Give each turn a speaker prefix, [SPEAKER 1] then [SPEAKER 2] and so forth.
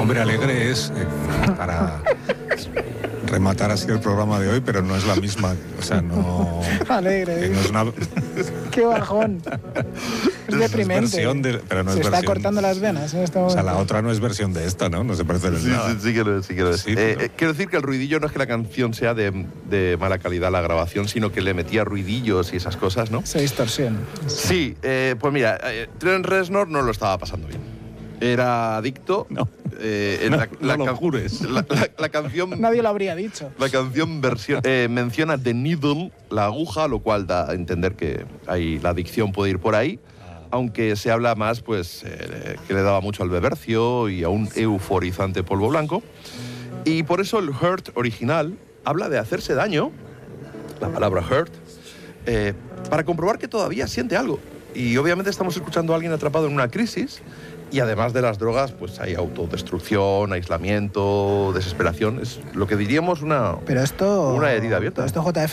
[SPEAKER 1] Hombre, alegre es para rematar así el programa de hoy, pero no es la misma. O sea, no...
[SPEAKER 2] Alegre.
[SPEAKER 1] No es una...
[SPEAKER 2] ¡Qué bajón! Es deprimente.
[SPEAKER 1] Es versión de, pero no
[SPEAKER 2] se
[SPEAKER 1] es
[SPEAKER 2] está
[SPEAKER 1] versión,
[SPEAKER 2] cortando las venas en este momento.
[SPEAKER 1] O sea, la otra no es versión de esta, ¿no? No se parece en nada.
[SPEAKER 3] Sí que lo es.
[SPEAKER 1] Sí, pero...
[SPEAKER 3] Quiero decir que el ruidillo no es que la canción sea de mala calidad la grabación, sino que le metía ruidillos y esas cosas, ¿no?
[SPEAKER 2] Se distorsiona.
[SPEAKER 3] Sí, pues mira, Trent Reznor no lo estaba pasando bien. Era adicto.
[SPEAKER 1] No.
[SPEAKER 3] No
[SPEAKER 1] lo jures.
[SPEAKER 3] La canción...
[SPEAKER 2] Nadie lo habría dicho.
[SPEAKER 3] La canción menciona The Needle, la aguja, lo cual da a entender que la adicción puede ir por ahí, aunque se habla más pues que le daba mucho al bebercio y a un euforizante polvo blanco. Y por eso el Hurt original habla de hacerse daño, la palabra hurt, para comprobar que todavía siente algo. Y obviamente estamos escuchando a alguien atrapado en una crisis. Y además de las drogas, pues hay autodestrucción, aislamiento, desesperación. Es lo que diríamos una herida abierta.
[SPEAKER 2] Pero esto, JF,